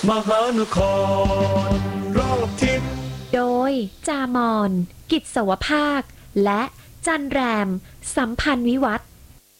มหานครรอบทิศโดยจามอนกิจสวภาคและจันแรมสัมพันธ์วิวัฒน์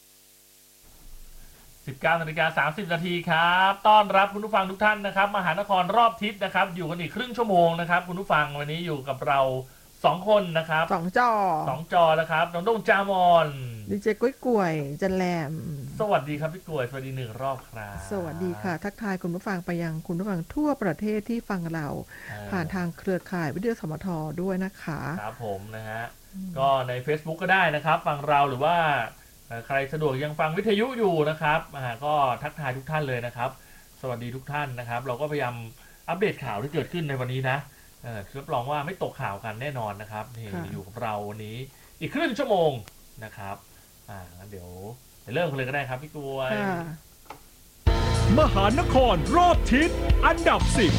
19:30 น.ครับต้อนรับคุณผู้ฟังทุกท่านนะครับมหานครรอบทิศนะครับอยู่กันอีกครึ่งชั่วโมงนะครับคุณผู้ฟังวันนี้อยู่กับเรา2คนนะครับ2 จอนะครับน้องด้งจามอนดีเจกุ้ยกล้วยจันแรมสวัสดีครับพี่กล้วยสวัสดี1 รอบครับสวัสดีค่ะทักทายคุณผู้ฟังไปยังคุณผู้ฟังทั่วประเทศที่ฟังเราผ่านทางเครือข่ายวิทยุสมทด้วยนะคะครับผมนะฮะก็ใน Facebook ก็ได้นะครับฟังเราหรือว่าใครสะดวกยังฟังวิทยุอยู่นะครับก็ทักทายทุกท่านเลยนะครับสวัสดีทุกท่านนะครับเราก็พยายามอัปเดตข่าวที่เกิดขึ้นในวันนี้นะรับรองว่าไม่ตกข่าวกันแน่นอนนะครับนี่อยู่กับเราวันนี้อีกครึ่งชั่วโมงนะครับงั้นเดี๋ยวเริ่มกันเลยก็ได้ครับพี่กล้วยมหานครรอบทิศอันดับ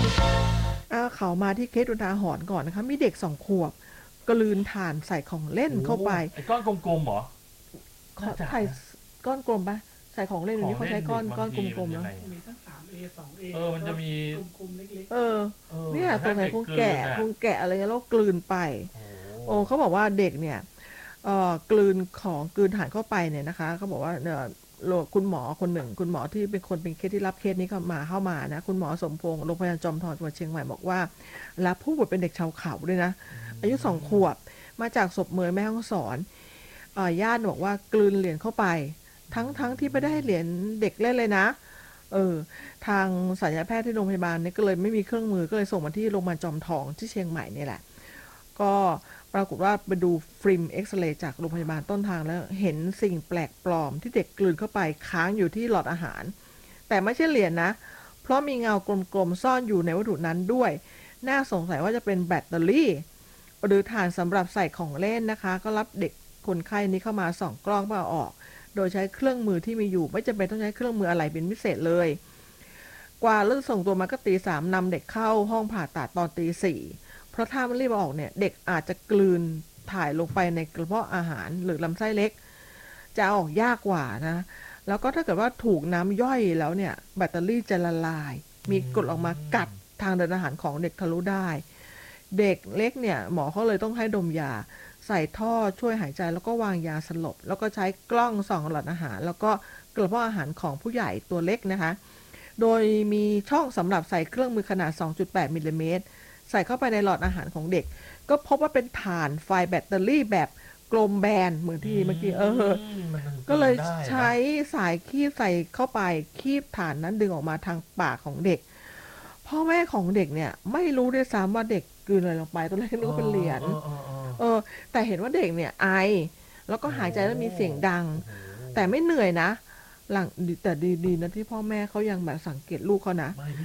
10 เขามาที่เคสอุทาหรณ์ก่อนนะคะมีเด็ก2 ขวบกลืนถ่านใส่ของเล่นเข้าไปไอ้ก้อนกลมๆเหรอใส่ก้อนกลมปะใส่ของเล่นอย่างนี้เขาใช้ก้อนกลมๆแล้วมีทั้ง 3A 2A มันจะมีกลมๆเล็กๆเนี่ยตัวไหนคงแกะอะไรเงี้ยแล้วกลืนไปเขาบอกว่าเด็กเนี่ยกลืนถ่านเข้าไปเนี่ยนะคะเขาบอกว่าคุณหมอคนหนึ่งคุณหมอที่เป็นเคสที่รับเคสนี้เข้ามานะคุณหมอสมพงษ์โรงพยาบาลจอมทองจังหวัดเชียงใหม่บอกว่ารับผู้ป่วยเป็นเด็กชาวเขาด้วยนะอายุ2 ขวบมาจากศพเมยแม่ฮ่องสอนญาติบอกว่ากลืนเหรียญเข้าไปทั้งที่ไม่ได้ให้เหรียญเด็กเล่นเลยนะทางศัลยแพทย์ที่โรงพยาบาลเนี่ยก็เลยไม่มีเครื่องมือก็เลยส่งมาที่โรงพยาบาลจอมทองที่เชียงใหม่นี่แหละก็ปรากฏว่าไปดูฟิล์มเอ็กซเรย์จากโรงพยาบาลต้นทางแล้วเห็นสิ่งแปลกปลอมที่เด็กกลืนเข้าไปค้างอยู่ที่หลอดอาหารแต่ไม่ใช่เหรียญนะเพราะมีเงากลมๆซ่อนอยู่ในวัตถุนั้นด้วยน่าสงสัยว่าจะเป็นแบตเตอรี่หรือถ่านสำหรับใส่ของเล่นนะคะก็รับเด็กคนไข้นี้เข้ามาส่องกล้องเพื่อออกโดยใช้เครื่องมือที่มีอยู่ไม่จำเป็นต้องใช้เครื่องมืออะไรเป็นพิเศษเลยกว่าเลิกส่งตัวมาก็ตี 3นำเด็กเข้าห้องผ่าตัดตอนตี 4เพราะถ้าไม่รีบออกเนี่ยเด็กอาจจะกลืนถ่ายลงไปในกระเพาะอาหารหรือลำไส้เล็กจะออกยากกว่านะแล้วก็ถ้าเกิดว่าถูกน้ำย่อยแล้วเนี่ยแบตเตอรี่จะละลายมีกรดออกมากัดทางเดินอาหารของเด็กทะลุได้เด็กเล็กเนี่ยหมอเขาเลยต้องให้ดมยาใส่ท่อช่วยหายใจแล้วก็วางยาสลบแล้วก็ใช้กล้องส่องหลอดอาหารแล้วก็กระเพาะอาหารของผู้ใหญ่ตัวเล็กนะคะโดยมีช่องสำหรับใส่เครื่องมือขนาด 2.8 มิลลิเมตรใส่เข้าไปในหลอดอาหารของเด็กก็พบว่าเป็นถ่านไฟแบตเตอรี่แบบกลมแบนเหมือนที่เมื่อกี้ก็เลยใช้สายคีบใส่เข้าไปคีบถ่านนั้นดึงออกมาทางปากของเด็กพ่อแม่ของเด็กเนี่ยไม่รู้ด้วยซ้ำว่าเด็กกลืนอะไรลงไปตอนแรกนึกว่าเป็นเหรียญแต่เห็นว่าเด็กเนี่ยไอแล้วก็หายใจแล้วมีเสียงดังแต่ไม่เหนื่อยนะหลังแต่ดีนะที่พ่อแม่เขายังแบบสังเกตลูกเขานะ